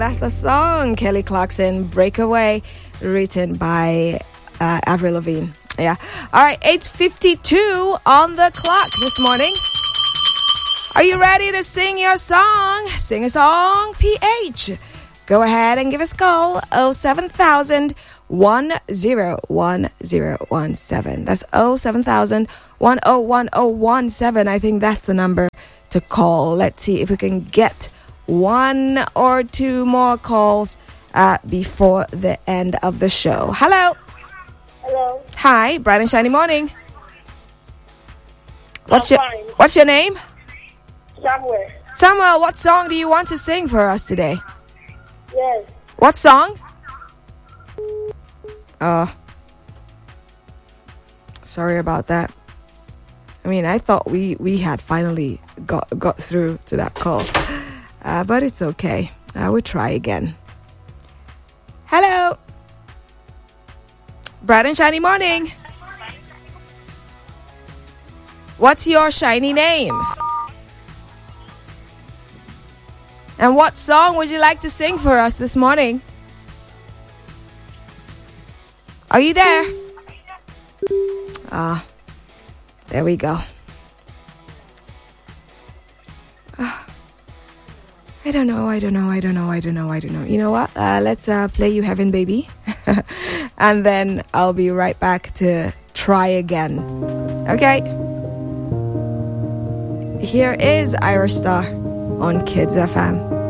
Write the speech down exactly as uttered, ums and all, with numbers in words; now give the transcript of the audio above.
That's the song, Kelly Clarkson, Breakaway, written by uh, Avril Lavigne. Yeah. All right, eight fifty-two on the clock this morning. Are you ready to sing your song? Sing a song, P H. Go ahead and give us a call, oh seven thousand, one oh one oh one seven. That's oh seven thousand, one oh one oh one seven. I think that's the number to call. Let's see if we can get one or two more calls uh, before the end of the show. Hello. Hello. Hi, bright and shiny morning. What's I'm your fine. What's your name? Samuel. Samuel, what song do you want to sing for us today? Yes. What song? Oh, sorry about that. I mean, I thought we, we had finally got got through to that call. Uh, but it's okay. I will try again. Hello. Bright and shiny morning. What's your shiny name? And what song would you like to sing for us this morning? Are you there? Ah, there we go. Ah. I don't know, I don't know, I don't know, I don't know, I don't know. You know what? Uh, let's uh, play You Heaven, Baby. And then I'll be right back to try again. Okay? Here is Ira Star on Kids F M.